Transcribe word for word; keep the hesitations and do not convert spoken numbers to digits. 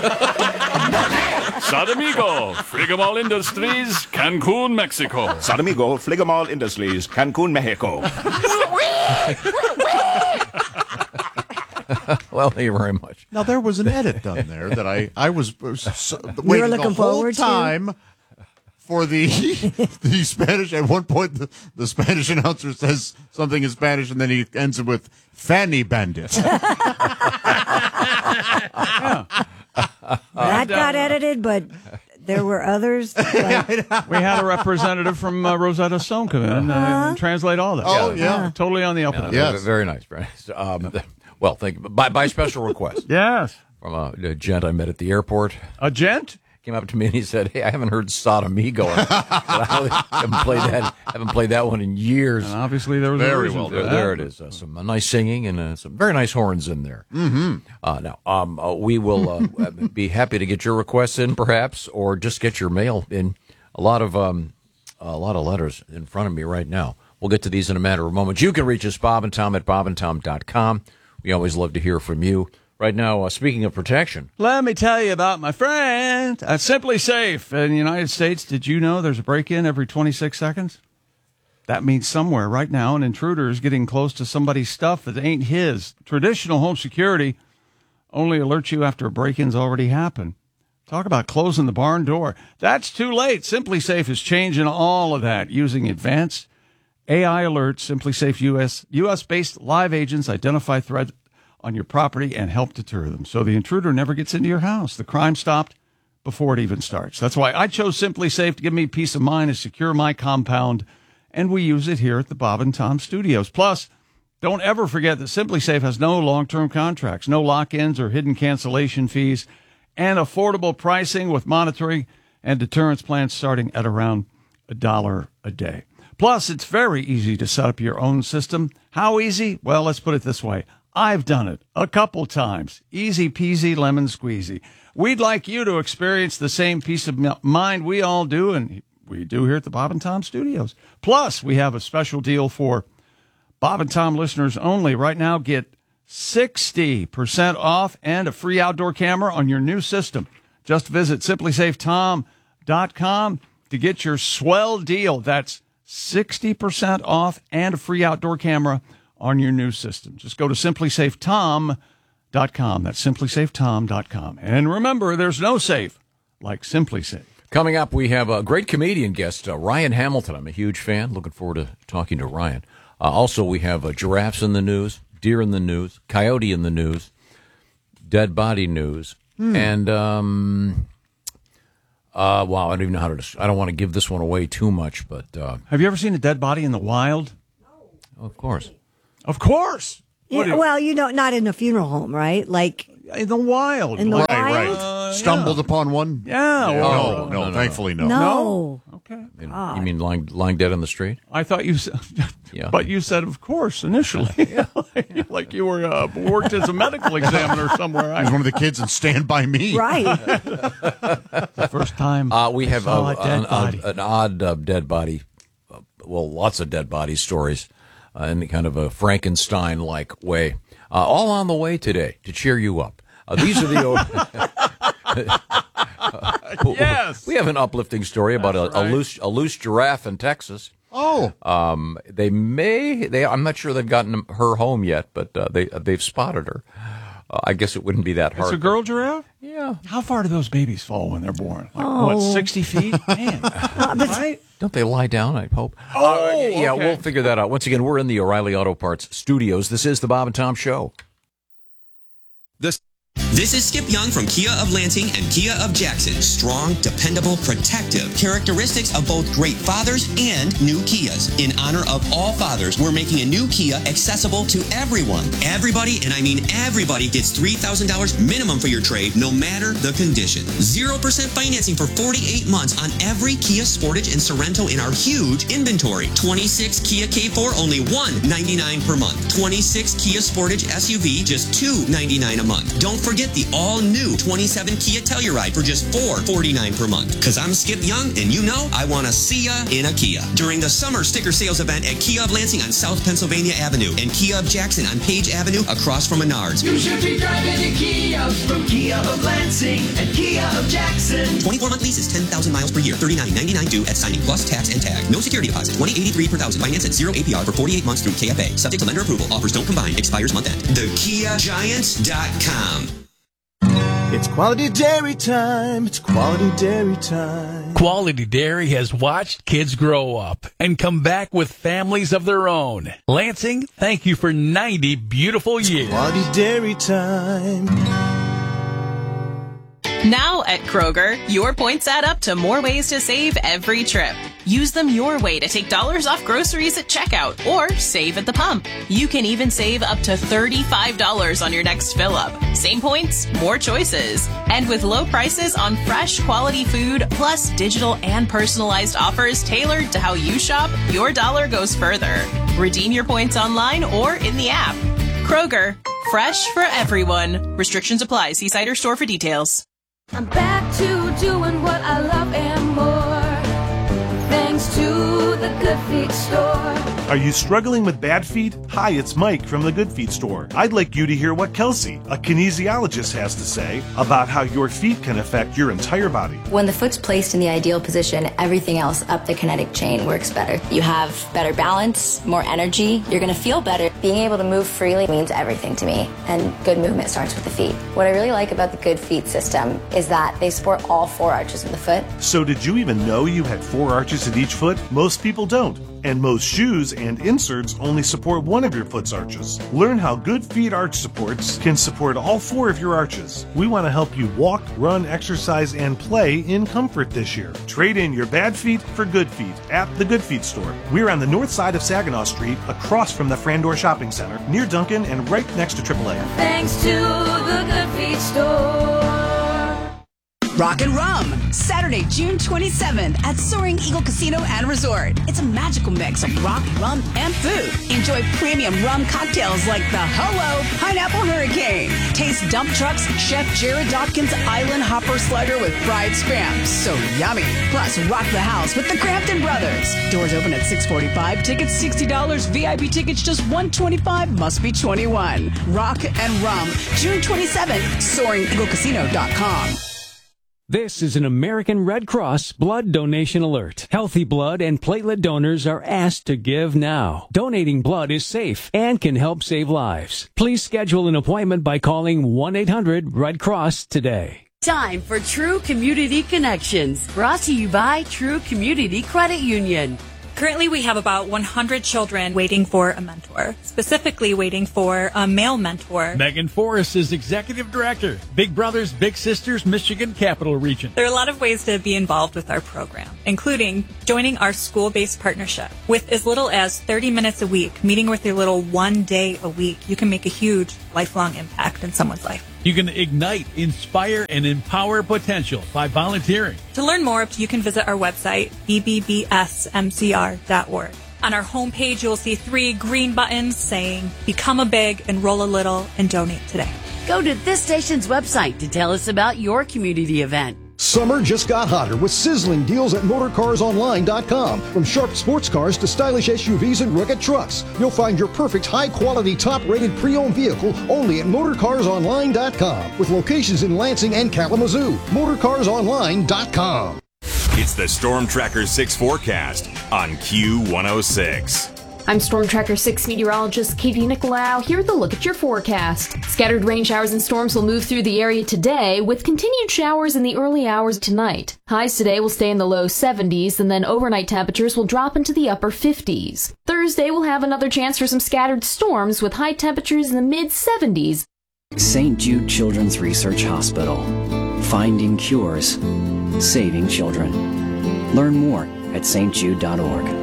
Sadamigo, Frigamall Industries, Cancun, Mexico. Sadamigo, Frigamall Industries, Cancun, Mexico. Well, thank you very much. Now, there was an edit done there that I, I was, was so, waiting looking the whole forward to? time for the the Spanish. At one point, the, the Spanish announcer says something in Spanish, and then he ends it with Fanny Bandit. Yeah. That got edited, but there were others. Like, we had a representative from uh, Rosetta Stone come in uh, Uh-huh. and translate all this. Oh, yeah. Uh, totally on the up and up. Yeah, very nice, very nice. Um, well, thank you. By, by special request. Yes. From a, a gent I met at the airport. A gent? Came up to me and he said, "Hey, I haven't heard Sodomigo. I haven't played that. Haven't played that one in years." And obviously, there was Very a reason well for There, that. there it is. Uh, some uh, nice singing and uh, some very nice horns in there. Mm-hmm. Uh, now, um, uh, we will uh, be happy to get your requests in, perhaps, or just get your mail in. A lot of um, a lot of letters in front of me right now. We'll get to these in a matter of moments. You can reach us, Bob and Tom at bob and tom dot com. We always love to hear from you. Right now, uh, speaking of protection. Let me tell you about my friend at Simply Safe in the United States. Did you know there's a break-in every twenty-six seconds? That means somewhere right now an intruder is getting close to somebody's stuff that ain't his. Traditional home security only alerts you after a break-in's already happened. Talk about closing the barn door. That's too late. Simply Safe is changing all of that using advanced A I alerts. Simply Safe U S U S-based live agents identify threats on your property and help deter them. So the intruder never gets into your house. The crime stopped before it even starts. That's why I chose Simply Safe to give me peace of mind and secure my compound. And we use it here at the Bob and Tom Studios. Plus, don't ever forget that Simply Safe has no long-term contracts, no lock-ins or hidden cancellation fees, and affordable pricing with monitoring and deterrence plans starting at around a dollar a day. Plus, it's very easy to set up your own system. How easy? Well, let's put it this way. I've done it a couple times. Easy peasy lemon squeezy. We'd like you to experience the same peace of mind we all do, and we do here at the Bob and Tom Studios. Plus, we have a special deal for Bob and Tom listeners only. Right now, get sixty percent off and a free outdoor camera on your new system. Just visit simply safe tom dot com to get your swell deal. That's sixty percent off and a free outdoor camera on your new system. Just go to simply safe tom dot com. That's simply safe tom dot com. And remember, there's no safe like Simply Safe. Coming up, we have a great comedian guest, uh, Ryan Hamilton. I'm a huge fan. Looking forward to talking to Ryan. Uh, also, we have uh, giraffes in the news, deer in the news, coyote in the news, dead body news, hmm. and um, uh, wow, I don't even know how to. I don't want to give this one away too much, but uh, have you ever seen a dead body in the wild? No. Of course. Of course. Yeah, you, well, you know, not in a funeral home, right? Like in the wild. In the right, wild? right. Uh, Stumbled yeah. upon one? Yeah. No, Well, no, no, no, no, thankfully no. No. No? Okay. You, you mean lying, lying dead on the street? I thought you said, Yeah. but you said, of course, initially. like, like you were uh, worked as a medical examiner somewhere. He was one of the kids in Stand By Me. right. The first time Uh, we have saw uh, a dead an, body. an odd uh, dead body, uh, well, lots of dead body stories uh, in kind of a Frankenstein-like way. Uh, all on the way today to cheer you up. Uh, these are the... uh, Yes. We have an uplifting story about a, right. a loose a loose giraffe in Texas. Oh. Um, they may they I'm not sure they've gotten her home yet, but uh, they they've spotted her. Uh, I guess it wouldn't be that hard. It's a girl giraffe? Yeah. How far do those babies fall when they're born? Like, Oh. what, sixty feet? Man. Right? Don't they lie down, I hope? Oh, Uh, yeah, okay. we'll figure that out. Once again, we're in the O'Reilly Auto Parts studios. This is the Bob and Tom Show. This This is Skip Young from Kia of Lansing and Kia of Jackson. Strong, dependable, protective. Characteristics of both great fathers and new Kias. In honor of all fathers, we're making a new Kia accessible to everyone. Everybody, and I mean everybody, gets three thousand dollars minimum for your trade, no matter the condition. zero percent financing for forty-eight months on every Kia Sportage and Sorento in our huge inventory. twenty-six Kia K four, only one hundred ninety-nine dollars per month. twenty-six Kia Sportage S U V, just two hundred ninety-nine dollars a month. Don't forget the all-new twenty-seven Kia Telluride for just four forty-nine per month. Because I'm Skip Young, and you know I want to see ya in a Kia. During the summer sticker sales event at Kia of Lansing on South Pennsylvania Avenue and Kia of Jackson on Page Avenue across from Menards. You should be driving a Kia from Kia of Lansing and Kia of Jackson. twenty-four month lease is ten thousand miles per year. thirty-nine ninety-nine due at signing plus tax and tag. No security deposit. twenty eighty-three per thousand. Finance at zero A P R for forty-eight months through K F A. Subject to lender approval. Offers don't combine. Expires month end. the kia giants dot com. It's quality dairy time. It's quality dairy time. Quality Dairy has watched kids grow up and come back with families of their own. Lansing, thank you for ninety beautiful years. Quality dairy time. Now at Kroger, your points add up to more ways to save every trip. Use them your way to take dollars off groceries at checkout or save at the pump. You can even save up to thirty-five dollars on your next fill-up. Same points, more choices. And with low prices on fresh, quality food, plus digital and personalized offers tailored to how you shop, your dollar goes further. Redeem your points online or in the app. Kroger, fresh for everyone. Restrictions apply. See site or store for details. I'm back to doing what I love and more, thanks to the Good Feet Store. Are you struggling with bad feet? Hi, it's Mike from the Good Feet Store. I'd like you to hear what Kelsey, a kinesiologist, has to say about how your feet can affect your entire body. When the foot's placed in the ideal position, everything else up the kinetic chain works better. You have better balance, more energy, you're going to feel better. Being able to move freely means everything to me, and good movement starts with the feet. What I really like about the Good Feet system is that they support all four arches of the foot. So did you even know you had four arches at each foot? Most people don't. And most shoes and inserts only support one of your foot's arches. Learn how Good Feet arch supports can support all four of your arches. We want to help you walk, run, exercise, and play in comfort this year. Trade in your bad feet for good feet at the Good Feet Store. We're on the north side of Saginaw Street, across from the Frandor Shopping Center, near Duncan and right next to triple A. Thanks to the Good Feet Store. Rock and Rum, Saturday, June twenty-seventh at Soaring Eagle Casino and Resort. It's a magical mix of rock, rum, and food. Enjoy premium rum cocktails like the Hello Pineapple Hurricane. Taste Dump Truck's Chef Jared Dawkins Island Hopper Slugger with fried spam. So yummy. Plus, rock the house with the Crampton Brothers. Doors open at six forty-five. Tickets sixty dollars. V I P tickets just one hundred twenty-five dollars. Must be twenty-one. Rock and Rum, June twenty-seventh, soaring eagle casino dot com. This is an American Red Cross blood donation alert. Healthy blood and platelet donors are asked to give now. Donating blood is safe and can help save lives. Please schedule an appointment by calling one eight hundred red cross today. Time for True Community Connections, brought to you by True Community Credit Union. Currently, we have about one hundred children waiting for a mentor, specifically waiting for a male mentor. Megan Forrest is Executive Director, Big Brothers Big Sisters Michigan Capital Region. There are a lot of ways to be involved with our program, including joining our school-based partnership. With as little as thirty minutes a week, meeting with your little one day a week, you can make a huge lifelong impact in someone's life. You can ignite, inspire, and empower potential by volunteering. To learn more, you can visit our website, b b b s m c r dot org. On our homepage, you'll see three green buttons saying, Become a Big, Enroll a Little, and Donate today. Go to this station's website to tell us about your community event. Summer just got hotter with sizzling deals at motor cars online dot com. From sharp sports cars to stylish S U Vs and rugged trucks, you'll find your perfect high-quality, top-rated pre-owned vehicle only at motor cars online dot com. With locations in Lansing and Kalamazoo. motor cars online dot com. It's the Storm Tracker six forecast on Q one oh six. I'm Storm Tracker six meteorologist Katie Nicolau here with a look at your forecast. Scattered rain showers and storms will move through the area today, with continued showers in the early hours tonight. Highs today will stay in the low seventies, and then overnight temperatures will drop into the upper fifties. Thursday will have another chance for some scattered storms, with high temperatures in the mid seventies. Saint Jude Children's Research Hospital. Finding cures. Saving children. Learn more at s t jude dot org.